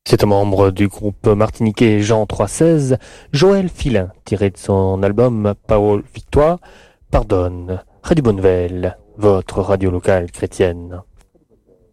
C'est un membre du groupe martiniquais Jean 316, Joël Filin, tiré de son album Parole Victoire, pardonne. Radio Bonne Nouvelle, votre radio locale chrétienne.